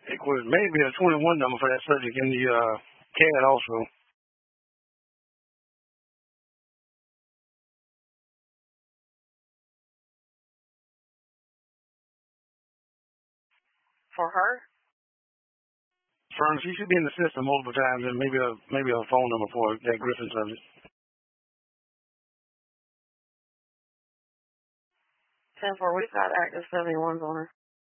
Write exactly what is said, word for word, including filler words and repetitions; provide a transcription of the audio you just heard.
It was maybe a twenty-one number for that subject in the uh, C A D also. For her? Firm, she should be in the system multiple times, and maybe a maybe a phone number for that Griffin subject. ten four, we've got active seventy-ones on her.